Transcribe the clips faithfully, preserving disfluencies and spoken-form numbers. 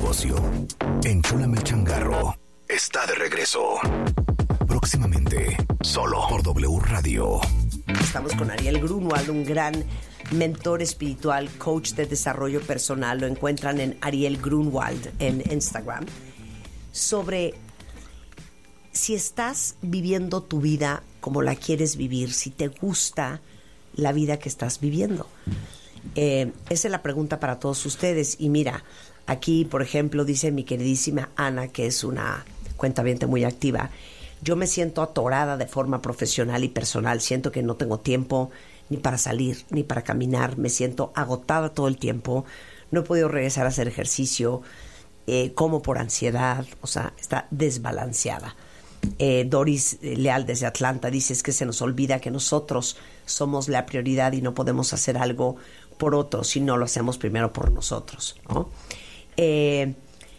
negocio. Enchúlame el changarro. Está de regreso. Próximamente, solo por W Radio. Estamos con Ariel Grunwald, un gran mentor espiritual, coach de desarrollo personal. Lo encuentran en Ariel Grunwald en Instagram. Sobre si estás viviendo tu vida como la quieres vivir, si te gusta la vida que estás viviendo. Eh, esa es la pregunta para todos ustedes. Y mira, aquí, por ejemplo, dice mi queridísima Ana, que es una cuentaviente muy activa: yo me siento atorada de forma profesional y personal. Siento que no tengo tiempo ni para salir, ni para caminar. Me siento agotada todo el tiempo. No he podido regresar a hacer ejercicio. Eh, como por ansiedad. O sea, está desbalanceada. Eh, Doris Leal desde Atlanta dice: es que se nos olvida que nosotros somos la prioridad y no podemos hacer algo por otros si no lo hacemos primero por nosotros, ¿no? Eh,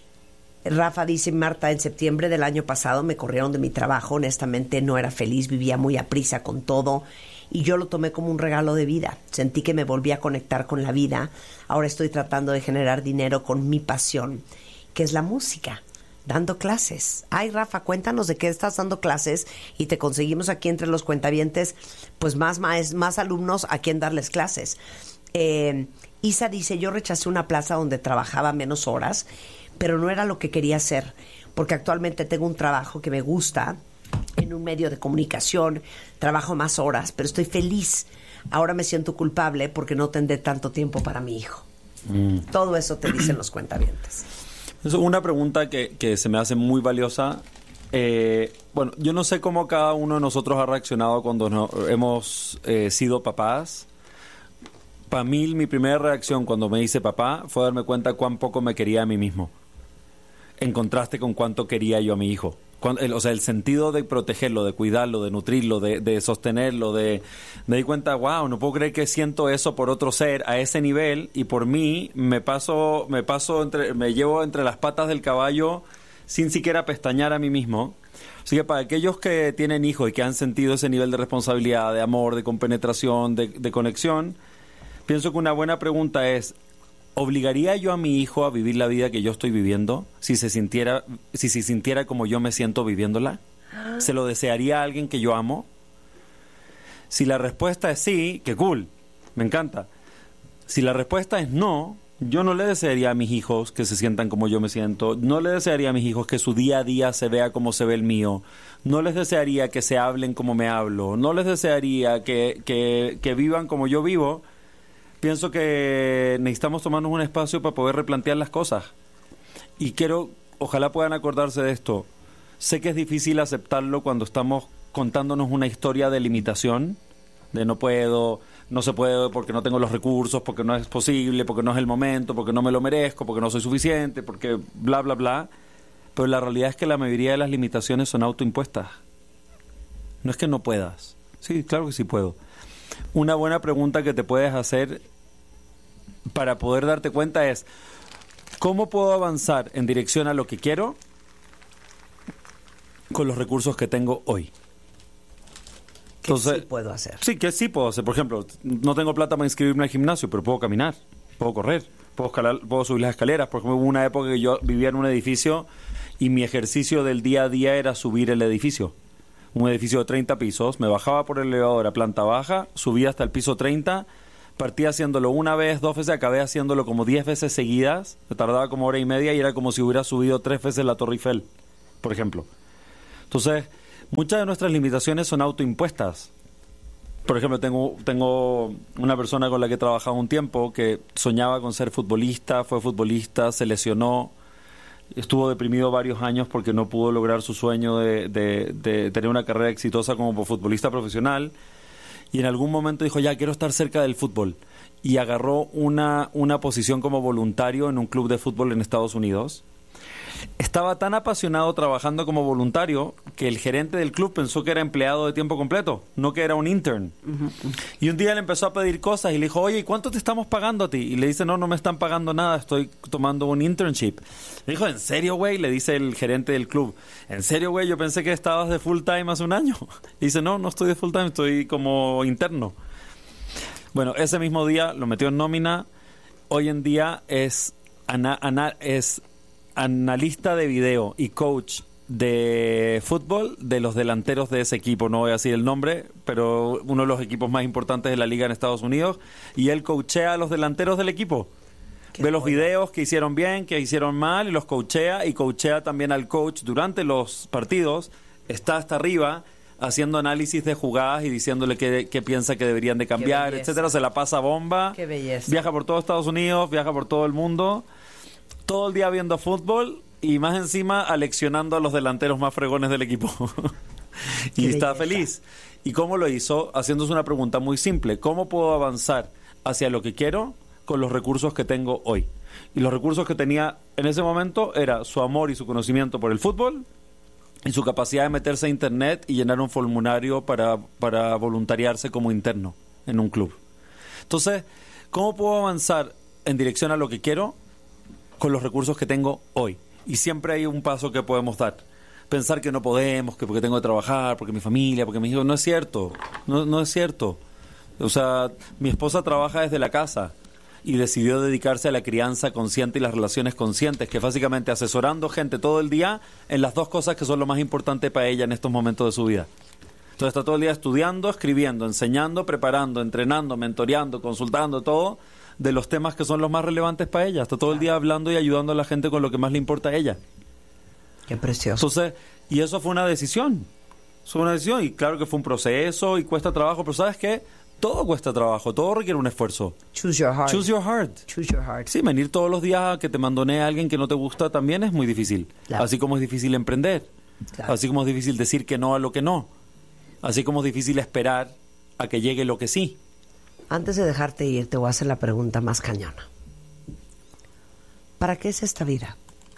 Rafa dice: Marta, en septiembre del año pasado me corrieron de mi trabajo. Honestamente no era feliz, vivía muy a prisa con todo y yo lo tomé como un regalo de vida. Sentí que me volví a conectar con la vida. Ahora estoy tratando de generar dinero con mi pasión, que es la música, dando clases. Ay, Rafa, cuéntanos de qué estás dando clases y te conseguimos aquí entre los cuentavientes pues más, más, más alumnos a quien darles clases. Eh, Isa dice: yo rechacé una plaza donde trabajaba menos horas, pero no era lo que quería hacer, porque actualmente tengo un trabajo que me gusta en un medio de comunicación, trabajo más horas, pero estoy feliz. Ahora me siento culpable porque no tendré tanto tiempo para mi hijo. Mm. Todo eso te dicen los cuentavientes. Es una pregunta que, que se me hace muy valiosa. Eh, bueno, yo no sé cómo cada uno de nosotros ha reaccionado cuando no, hemos eh, sido papás. Para mí, mi primera reacción cuando me hice papá fue darme cuenta cuán poco me quería a mí mismo, en contraste con cuánto quería yo a mi hijo. Cuando, el, o sea, el sentido de protegerlo, de cuidarlo, de nutrirlo, de, de sostenerlo, de me di cuenta, wow, no puedo creer que siento eso por otro ser a ese nivel, y por mí me paso, me paso entre, me llevo entre las patas del caballo sin siquiera pestañear a mí mismo. Así que para aquellos que tienen hijos y que han sentido ese nivel de responsabilidad, de amor, de compenetración, de, de conexión, pienso que una buena pregunta es: ¿obligaría yo a mi hijo a vivir la vida que yo estoy viviendo si se sintiera, si se sintiera como yo me siento viviéndola? ¿Se lo desearía a alguien que yo amo? Si la respuesta es sí, qué cool, me encanta. Si la respuesta es no, yo no le desearía a mis hijos que se sientan como yo me siento. No le desearía a mis hijos que su día a día se vea como se ve el mío. No les desearía que se hablen como me hablo. No les desearía que, que, que vivan como yo vivo. Pienso que necesitamos tomarnos un espacio para poder replantear las cosas. Y quiero, ojalá puedan acordarse de esto. Sé que es difícil aceptarlo cuando estamos contándonos una historia de limitación, de no puedo, no se puede porque no tengo los recursos, porque no es posible, porque no es el momento, porque no me lo merezco, porque no soy suficiente, porque bla, bla, bla. Pero la realidad es que la mayoría de las limitaciones son autoimpuestas. No es que no puedas. Sí, claro que sí puedo. Una buena pregunta que te puedes hacer para poder darte cuenta es: ¿cómo puedo avanzar en dirección a lo que quiero con los recursos que tengo hoy? ¿Qué Entonces, sí puedo hacer? Sí, que sí puedo hacer. Por ejemplo, no tengo plata para inscribirme al gimnasio, pero puedo caminar, puedo correr, puedo escalar, puedo subir las escaleras. Por ejemplo, hubo una época que yo vivía en un edificio y mi ejercicio del día a día era subir el edificio. Un edificio de treinta pisos, me bajaba por el elevador a planta baja, subía hasta el piso treinta, partía haciéndolo una vez, dos veces, acabé haciéndolo como diez veces seguidas, me tardaba como hora y media y era como si hubiera subido tres veces la Torre Eiffel, por ejemplo. Entonces, muchas de nuestras limitaciones son autoimpuestas. Por ejemplo, tengo, tengo una persona con la que he trabajado un tiempo que soñaba con ser futbolista, fue futbolista, se lesionó, estuvo deprimido varios años porque no pudo lograr su sueño de, de, de tener una carrera exitosa como futbolista profesional, y en algún momento dijo: ya quiero estar cerca del fútbol, y agarró una, una posición como voluntario en un club de fútbol en Estados Unidos. Estaba tan apasionado trabajando como voluntario que el gerente del club pensó que era empleado de tiempo completo, no que era un intern. Uh-huh. Y un día le empezó a pedir cosas y le dijo: oye, ¿y cuánto te estamos pagando a ti? Y le dice: no, no me están pagando nada, estoy tomando un internship. Le dijo: ¿en serio, güey? Le dice el gerente del club: ¿en serio, güey? Yo pensé que estabas de full time hace un año. Y dice: no, no estoy de full time, estoy como interno. Bueno, ese mismo día lo metió en nómina. Hoy en día es, ana, ana, es analista de video y coach de fútbol de los delanteros de ese equipo, no voy a decir el nombre, pero uno de los equipos más importantes de la liga en Estados Unidos, y él coachea a los delanteros del equipo. Qué Ve los bueno. videos que hicieron bien, que hicieron mal, y los coachea, y coachea también al coach durante los partidos. Está hasta arriba haciendo análisis de jugadas y diciéndole qué, qué piensa que deberían de cambiar, etcétera. Se la pasa bomba. Qué belleza. Viaja por todo Estados Unidos, viaja por todo el mundo, todo el día viendo fútbol y más encima aleccionando a los delanteros más fregones del equipo. Y Qué está belleza. feliz. ¿Y cómo lo hizo? Haciéndose una pregunta muy simple. ¿Cómo puedo avanzar hacia lo que quiero con los recursos que tengo hoy? Y los recursos que tenía en ese momento era su amor y su conocimiento por el fútbol y su capacidad de meterse a internet y llenar un formulario para, para voluntariarse como interno en un club. Entonces, ¿cómo puedo avanzar en dirección a lo que quiero con los recursos que tengo hoy? Y siempre hay un paso que podemos dar. Pensar que no podemos, que porque tengo que trabajar, porque mi familia, porque mis hijos... No es cierto, no, no es cierto. O sea, mi esposa trabaja desde la casa y decidió dedicarse a la crianza consciente y las relaciones conscientes, que es básicamente asesorando gente todo el día en las dos cosas que son lo más importante para ella en estos momentos de su vida. Entonces está todo el día estudiando, escribiendo, enseñando, preparando, entrenando, mentoreando, consultando, todo de los temas que son los más relevantes para ella. Está todo el día hablando y ayudando a la gente con lo que más le importa a ella. Qué precioso. Entonces, y eso fue una decisión. Eso fue una decisión y claro que fue un proceso y cuesta trabajo, pero ¿sabes qué? Todo cuesta trabajo, todo requiere un esfuerzo. Choose your heart. Choose your heart. Choose your heart. Sí, venir todos los días a que te mandonee a alguien que no te gusta también es muy difícil. Claro. Así como es difícil emprender. Claro. Así como es difícil decir que no a lo que no. Así como es difícil esperar a que llegue lo que sí. Antes de dejarte ir, te voy a hacer la pregunta más cañona. ¿Para qué es esta vida?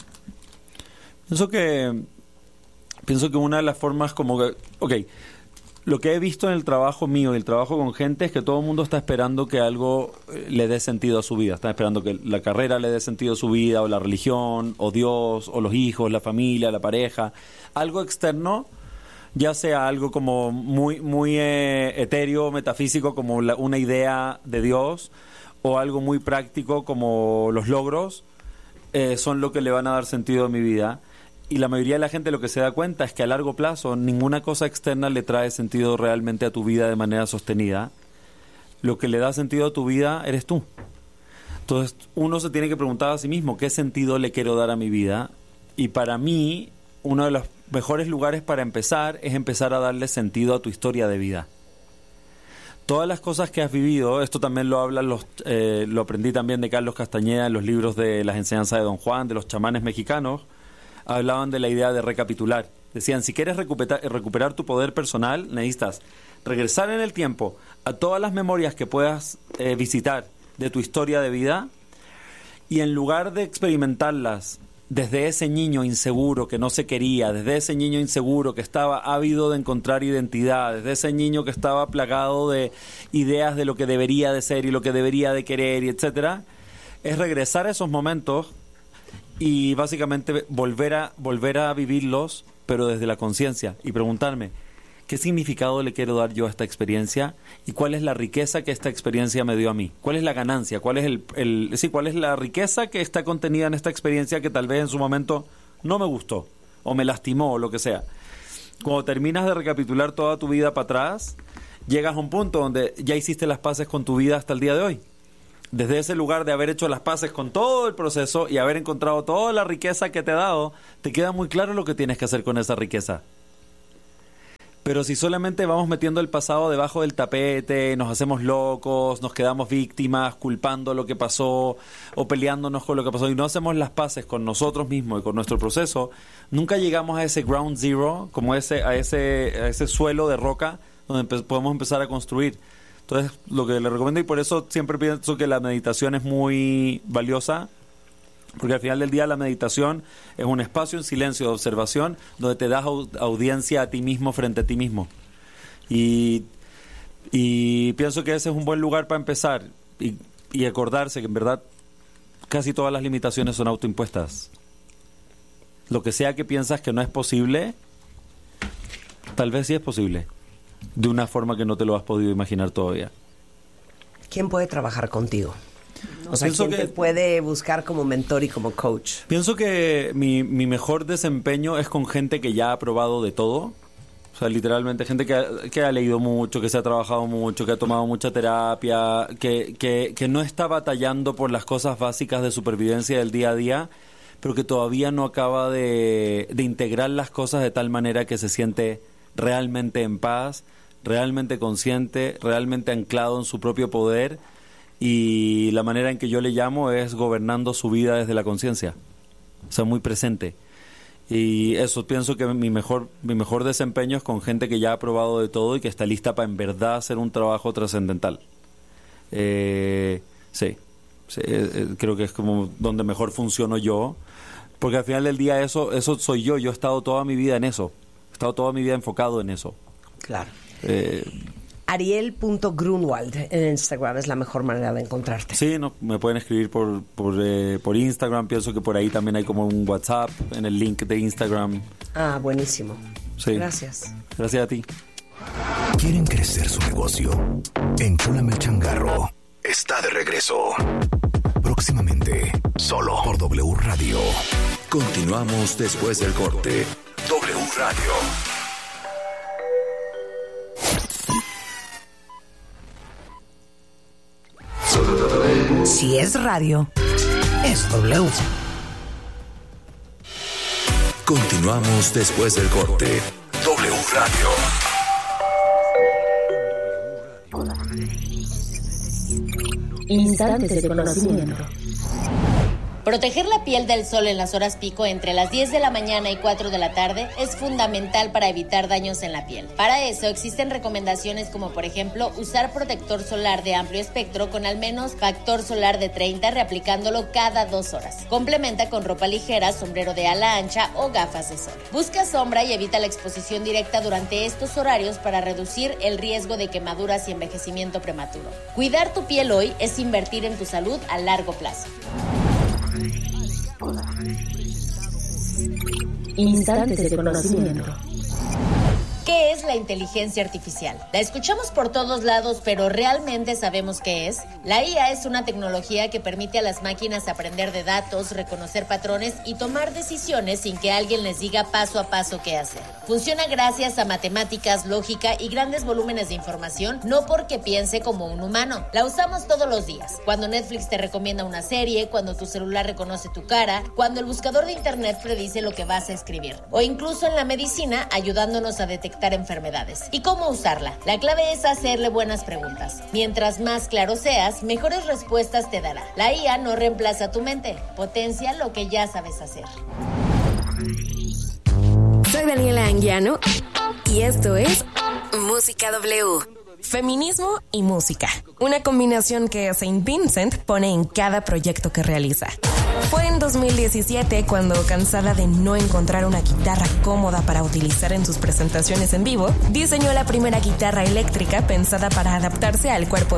Pienso que pienso que una de las formas como que, ok, lo que he visto en el trabajo mío y el trabajo con gente es que todo el mundo está esperando que algo eh, le dé sentido a su vida. Está esperando que la carrera le dé sentido a su vida, o la religión, o Dios, o los hijos, la familia, la pareja. Algo externo, ya sea algo como muy, muy eh, etéreo, metafísico, como la, una idea de Dios, o algo muy práctico como los logros, eh, son lo que le van a dar sentido a mi vida. Y la mayoría de la gente lo que se da cuenta es que a largo plazo ninguna cosa externa le trae sentido realmente a tu vida de manera sostenida. Lo que le da sentido a tu vida eres tú. Entonces uno se tiene que preguntar a sí mismo qué sentido le quiero dar a mi vida. Y para mí, uno de los mejores lugares para empezar es empezar a darle sentido a tu historia de vida. Todas las cosas que has vivido, esto también lo hablan los, eh, lo aprendí también de Carlos Castañeda en los libros de las enseñanzas de Don Juan, de los chamanes mexicanos. Hablaban de la idea de recapitular. Decían, si quieres recuperar, recuperar tu poder personal, necesitas regresar en el tiempo a todas las memorias que puedas eh, visitar de tu historia de vida, y en lugar de experimentarlas desde ese niño inseguro que no se quería, desde ese niño inseguro que estaba ávido de encontrar identidad, desde ese niño que estaba plagado de ideas de lo que debería de ser y lo que debería de querer, y etcétera, es regresar a esos momentos y básicamente volver a volver a vivirlos, pero desde la conciencia, y preguntarme qué significado le quiero dar yo a esta experiencia y cuál es la riqueza que esta experiencia me dio a mí, cuál es la ganancia, cuál es el, el sí, cuál es la riqueza que está contenida en esta experiencia que tal vez en su momento no me gustó o me lastimó o lo que sea. Cuando terminas de recapitular toda tu vida para atrás, llegas a un punto donde ya hiciste las paces con tu vida hasta el día de hoy. Desde ese lugar de haber hecho las paces con todo el proceso y haber encontrado toda la riqueza que te ha dado, te queda muy claro lo que tienes que hacer con esa riqueza. Pero si solamente vamos metiendo el pasado debajo del tapete, nos hacemos locos, nos quedamos víctimas, culpando lo que pasó o peleándonos con lo que pasó y no hacemos las paces con nosotros mismos y con nuestro proceso, nunca llegamos a ese ground zero, como ese a ese a ese suelo de roca donde empe- podemos empezar a construir. Entonces, lo que le recomiendo, y por eso siempre pienso que la meditación es muy valiosa, porque al final del día la meditación es un espacio en silencio de observación donde te das au- audiencia a ti mismo frente a ti mismo. Y, y pienso que ese es un buen lugar para empezar y, y acordarse que en verdad casi todas las limitaciones son autoimpuestas. Lo que sea que piensas que no es posible, tal vez sí es posible, de una forma que no te lo has podido imaginar todavía. ¿Quién puede trabajar contigo? O sea, Pienso ¿quién que- te puede buscar como mentor y como coach? Pienso que mi, mi mejor desempeño es con gente que ya ha probado de todo. O sea, literalmente gente que ha, que ha leído mucho, que se ha trabajado mucho, que ha tomado mucha terapia, que, que, que no está batallando por las cosas básicas de supervivencia del día a día, pero que todavía no acaba de, de integrar las cosas de tal manera que se siente realmente en paz, realmente consciente, realmente anclado en su propio poder. Y la manera en que yo le llamo es gobernando su vida desde la conciencia, o sea, muy presente. Y eso, pienso que mi mejor mi mejor desempeño es con gente que ya ha probado de todo y que está lista para en verdad hacer un trabajo trascendental. Eh, sí, sí, eh, creo que es como donde mejor funciono yo, porque al final del día eso eso soy yo. Yo he estado toda mi vida en eso, he estado toda mi vida enfocado en eso. Claro. Eh, Ariel punto Grunwald en Instagram es la mejor manera de encontrarte. Sí, no, me pueden escribir por por, eh, por Instagram. Pienso que por ahí también hay como un WhatsApp en el link de Instagram. Ah, buenísimo. Sí. Gracias. Gracias a ti. ¿Quieren crecer su negocio? Enchúlame el changarro. Está de regreso. Próximamente, solo por W Radio. Continuamos después del corte. W Radio. Si es radio, es W. Continuamos después del corte. W Radio. Instantes de conocimiento. Proteger la piel del sol en las horas pico entre las diez de la mañana y cuatro de la tarde es fundamental para evitar daños en la piel. Para eso existen recomendaciones como por ejemplo usar protector solar de amplio espectro con al menos factor solar de treinta, reaplicándolo cada dos horas. Complementa con ropa ligera, sombrero de ala ancha o gafas de sol. Busca sombra y evita la exposición directa durante estos horarios para reducir el riesgo de quemaduras y envejecimiento prematuro. Cuidar tu piel hoy es invertir en tu salud a largo plazo. Instantes de conocimiento. ¿Qué es la inteligencia artificial? La escuchamos por todos lados, pero ¿realmente sabemos qué es? La I A es una tecnología que permite a las máquinas aprender de datos, reconocer patrones y tomar decisiones sin que alguien les diga paso a paso qué hacer. Funciona gracias a matemáticas, lógica y grandes volúmenes de información, no porque piense como un humano. La usamos todos los días. Cuando Netflix te recomienda una serie, cuando tu celular reconoce tu cara, cuando el buscador de internet predice lo que vas a escribir, o incluso en la medicina ayudándonos a detectar enfermedades. ¿Y cómo usarla? La clave es hacerle buenas preguntas. Mientras más claro seas, mejores respuestas te dará. La I A no reemplaza tu mente, potencia lo que ya sabes hacer. Soy Daniela Anguiano y esto es Música W. Feminismo y música. Una combinación que Saint Vincent pone en cada proyecto que realiza. Fue en dos mil diecisiete cuando, cansada de no encontrar una guitarra cómoda para utilizar en sus presentaciones en vivo, diseñó la primera guitarra eléctrica pensada para adaptarse al cuerpo